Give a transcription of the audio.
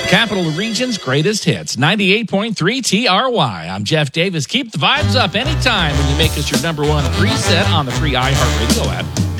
Capital Region's greatest hits, 98.3 TRY. I'm Jeff Davis. Keep the vibes up anytime when you make us your number one preset on the free iHeartRadio app.